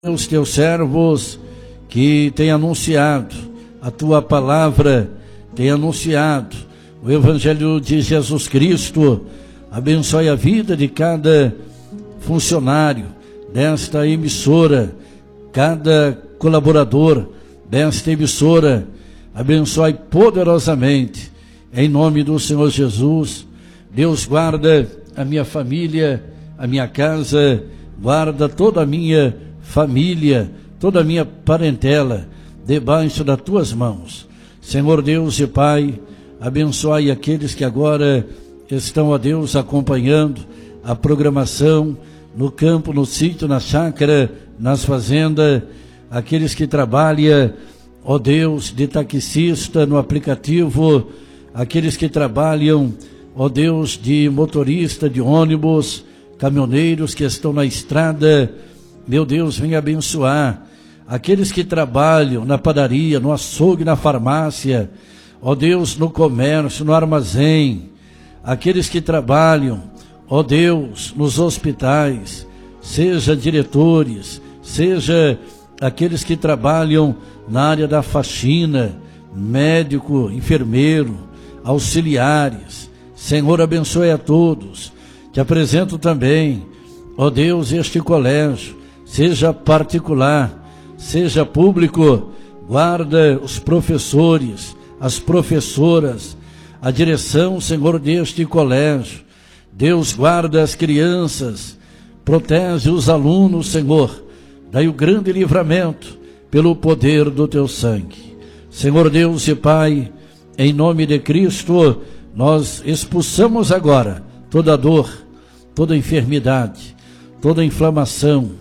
os teus servos que têm anunciado a tua palavra, têm anunciado o Evangelho de Jesus Cristo. Abençoe a vida de cada funcionário desta emissora, cada colaborador desta emissora. Abençoe poderosamente, em nome do Senhor Jesus. Deus, guarda a minha família, a minha casa, guarda toda a minha família, toda a minha parentela, debaixo das tuas mãos. Senhor Deus e Pai, abençoe aqueles que agora estão, ó Deus, acompanhando a programação no campo, no sítio, na chácara, nas fazendas, aqueles que trabalham, ó Deus, de taxista no aplicativo, aqueles que trabalham, ó Deus, de motorista de ônibus, caminhoneiros que estão na estrada. Meu Deus, venha abençoar aqueles que trabalham na padaria, no açougue, na farmácia, ó Deus, no comércio, no armazém, aqueles que trabalham, ó Deus, nos hospitais, seja diretores, seja aqueles que trabalham na área da faxina, médico, enfermeiro, auxiliares. Senhor, abençoe a todos. Te apresento também, ó Deus, este colégio, seja particular, seja público, guarda os professores, as professoras, a direção, Senhor, deste colégio. Deus, guarda as crianças, protege os alunos, Senhor, dai o grande livramento pelo poder do teu sangue. Senhor Deus e Pai, em nome de Cristo, nós expulsamos agora toda dor, toda enfermidade, toda inflamação,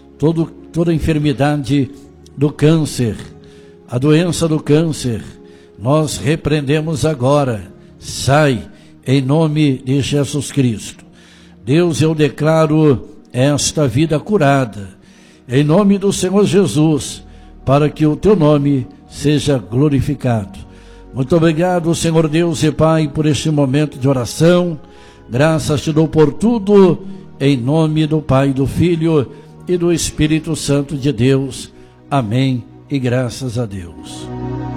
toda enfermidade do câncer, a doença do câncer. Nós repreendemos agora, sai em nome de Jesus Cristo. Deus, eu declaro esta vida curada, em nome do Senhor Jesus, para que o teu nome seja glorificado. Muito obrigado, Senhor Deus e Pai, por este momento de oração. Graças te dou por tudo, em nome do Pai, do Filho e do Espírito Santo de Deus. Amém e graças a Deus.